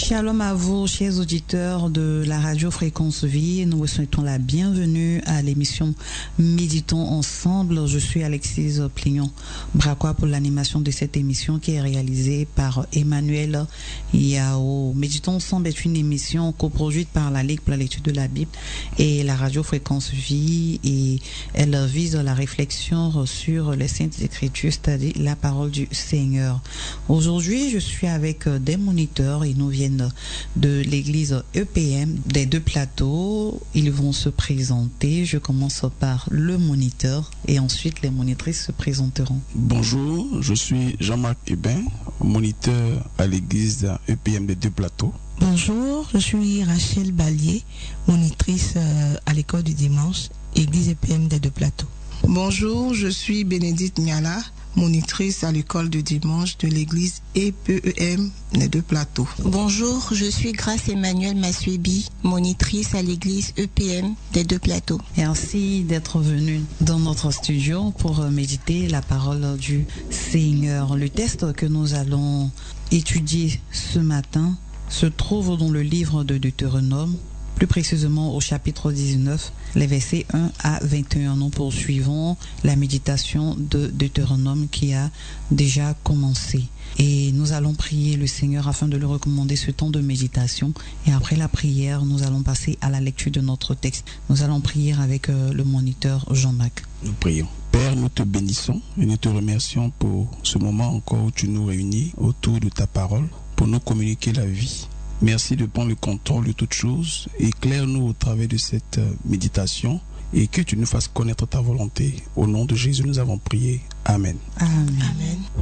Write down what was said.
Shalom à vous, chers auditeurs de la radio Fréquence Vie. Nous vous souhaitons la bienvenue à l'émission Méditons ensemble. Je suis Alexis Plignon-Bracois pour l'animation de cette émission qui est réalisée par Emmanuel Yao. Méditons ensemble est une émission coproduite par la Ligue pour la lecture de la Bible et la radio Fréquence Vie, et elle vise la réflexion sur les Saintes Écritures, c'est-à-dire la parole du Seigneur. Aujourd'hui, je suis avec des moniteurs. Ils nous viennent de l'église EPM des Deux Plateaux. Ils vont se présenter. Je commence par le moniteur et ensuite les monitrices se présenteront. Bonjour, je suis Jean-Marc Hébin, moniteur à l'église EPM des Deux Plateaux. Bonjour, je suis Rachel Ballier, monitrice à l'école du dimanche, église EPM des Deux Plateaux. Bonjour, je suis Bénédicte Niala, monitrice à l'école de dimanche de l'église EPEM des Deux Plateaux. Bonjour, je suis Grâce Emmanuel Massuebi, monitrice à l'église EPM des Deux Plateaux. Merci d'être venu dans notre studio pour méditer la parole du Seigneur. Le texte que nous allons étudier ce matin se trouve dans le livre de Deutéronome, plus précisément au chapitre 19, les versets 1 à 21. Nous poursuivons la méditation de Deutéronome qui a déjà commencé. Et nous allons prier le Seigneur afin de lui recommander ce temps de méditation. Et après la prière, nous allons passer à la lecture de notre texte. Nous allons prier avec le moniteur Jean-Marc. Nous prions. Père, nous te bénissons et nous te remercions pour ce moment encore où tu nous réunis autour de ta parole pour nous communiquer la vie. Merci de prendre le contrôle de toutes choses. Éclaire-nous au travers de cette méditation et que tu nous fasses connaître ta volonté. Au nom de Jésus, nous avons prié. Amen. Amen. Amen.